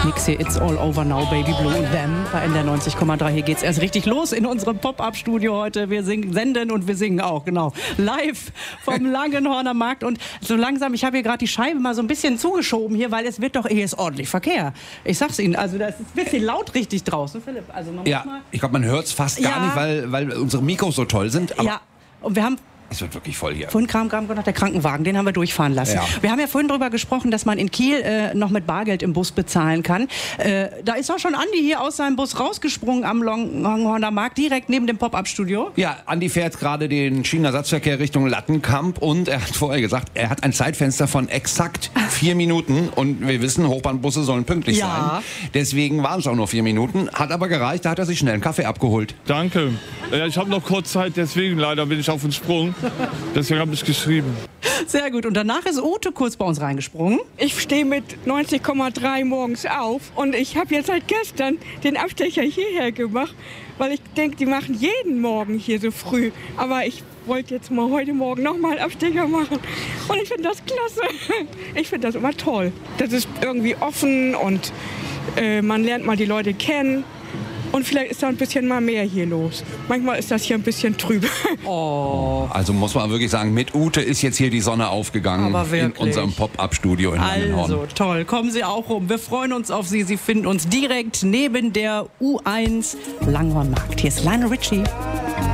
Nix hier, It's All Over Now, Baby Blue und Them bei NDR 90,3. Hier geht's erst richtig los in unserem Pop-Up-Studio heute. Wir senden und wir singen auch, genau. Live vom Langenhorner Markt. Und so langsam, ich habe hier gerade die Scheibe mal so ein bisschen zugeschoben hier, weil es wird doch, hier ist ordentlich Verkehr. Ich sag's Ihnen, also das ist ein bisschen laut richtig draußen, Philipp. Also man muss mal, ich glaube, man hört es fast gar nicht, weil unsere Mikros so toll sind. Aber und wir haben... Es wird wirklich voll hier. Vorhin kam noch der Krankenwagen, den haben wir durchfahren lassen. Ja. Wir haben ja vorhin darüber gesprochen, dass man in Kiel noch mit Bargeld im Bus bezahlen kann. Da ist auch schon Andi hier aus seinem Bus rausgesprungen am Langenhorner Markt, direkt neben dem Pop-Up-Studio. Ja, Andi fährt gerade den Schienenersatzverkehr Richtung Lattenkamp und er hat vorher gesagt, er hat ein Zeitfenster von exakt 4 Minuten und wir wissen, Hochbahnbusse sollen pünktlich sein. Deswegen waren es auch nur 4 Minuten, hat aber gereicht, da hat er sich schnell einen Kaffee abgeholt. Danke. Ja, ich habe noch kurz Zeit, deswegen leider bin ich auf den Sprung. Deswegen habe ich geschrieben. Sehr gut. Und danach ist Ute kurz bei uns reingesprungen. Ich stehe mit 90,3 morgens auf und ich habe jetzt seit gestern den Abstecher hierher gemacht, weil ich denke, die machen jeden Morgen hier so früh. Aber ich wollte jetzt mal heute Morgen nochmal einen Abstecher machen und ich finde das klasse. Ich finde das immer toll. Das ist irgendwie offen und man lernt mal die Leute kennen. Und vielleicht ist da ein bisschen mal mehr hier los. Manchmal ist das hier ein bisschen trüb. Oh. Also muss man wirklich sagen, mit Ute ist jetzt hier die Sonne aufgegangen in unserem Pop-Up-Studio in Langenhorn. Also toll, kommen Sie auch rum. Wir freuen uns auf Sie. Sie finden uns direkt neben der U1 Langenhorn Markt. Hier ist Lionel Richie.